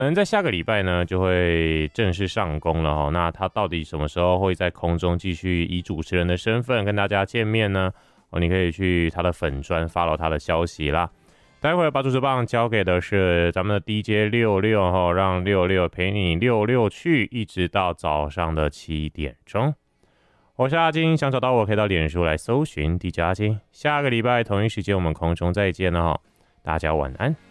可能在下个礼拜呢就会正式上工了哦。那他到底什么时候会在空中继续以主持人的身份跟大家见面呢？哦，你可以去他的粉专 follow 他的消息啦。待会儿把主持棒交给的是咱们的 DJ 66哦，让66陪你66去，一直到早上的7点钟。我是阿金，想找到我可以到脸书来搜寻 DJ 阿金。下个礼拜同一时间我们空中再见了哈，大家晚安。